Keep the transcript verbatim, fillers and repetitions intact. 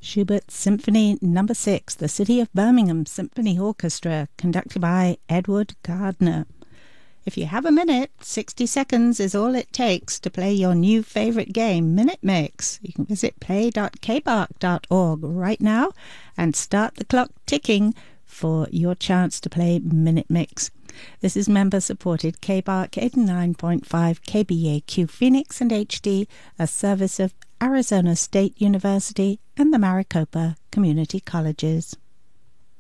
Schubert Symphony Number six, the City of Birmingham Symphony Orchestra, conducted by Edward Gardner. If you have a minute, sixty seconds is all it takes to play your new favorite game, Minute Mix. You can visit play dot k bark dot org right now and start the clock ticking for your chance to play Minute Mix. This is member-supported K bark eighty-nine point five K B A Q Phoenix and H D, a service of Arizona State University and the Maricopa Community Colleges.